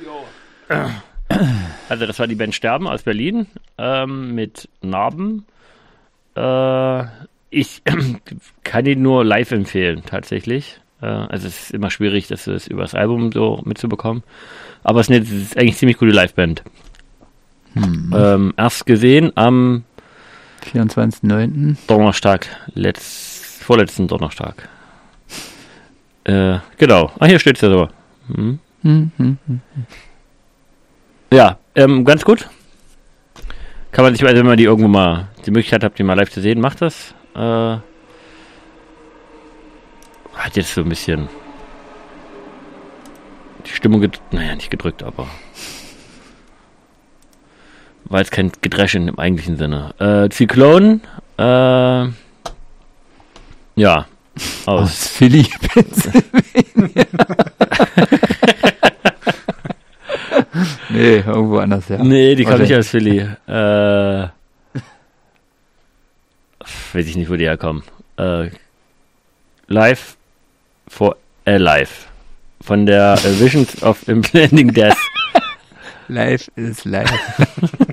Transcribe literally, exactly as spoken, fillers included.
Also das war die Band Sterben aus Berlin ähm, mit Narben. Äh, ich kann ihn nur live empfehlen, tatsächlich. Äh, also es ist immer schwierig, das, das über das Album so mitzubekommen. Aber es ist, eine, es ist eigentlich eine ziemlich gute Liveband. Hm. Ähm, erst gesehen am vierundzwanzigsten neunten Donnerstag, letzt, vorletzten Donnerstag. Äh, genau. Ah, hier steht es ja so. Hm. Hm, hm, hm. Ja, ähm, ganz gut. Kann man sich, also wenn man die irgendwo mal die Möglichkeit hat, die mal live zu sehen, macht das. Äh, hat jetzt so ein bisschen die Stimmung, ged- naja, nicht gedrückt, aber war jetzt kein Gedresche im eigentlichen Sinne. Äh, Zyklon, äh, ja, aus, aus Philly, Pennsylvania. Nee, irgendwo anders, ja. Nee, die kam nicht aus Philly. Äh, weiß ich nicht, wo die herkommen. Äh, live for Alive. Von der uh, Visions of Impending Death. Live is live.